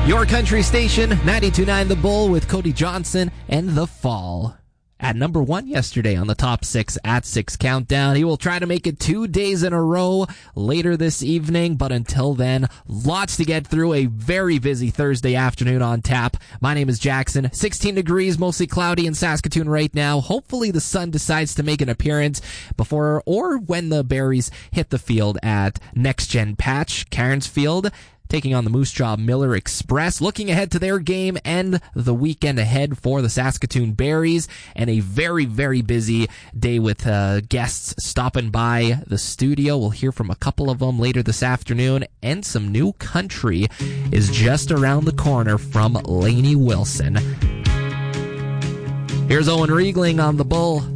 Your country station, 92.9 The Bull with Cody Johnson and The Fall. At number 1 yesterday on the top 6 at 6 countdown. He will try to make it 2 days in a row later this evening, but until then, lots to get through. A very busy Thursday afternoon on tap. My name is Jackson. 16 degrees, mostly cloudy in Saskatoon right now. Hopefully the sun decides to make an appearance before or when the Berries hit the field at Next Gen Patch, Cairns Field, taking on the Moose Jaw Miller Express. Looking ahead to their game and the weekend ahead for the Saskatoon Berries, and a very, very busy day with guests stopping by the studio. We'll hear from a couple of them later this afternoon, and some new country is just around the corner from Lainey Wilson. Here's Owen Riegling on The Bull.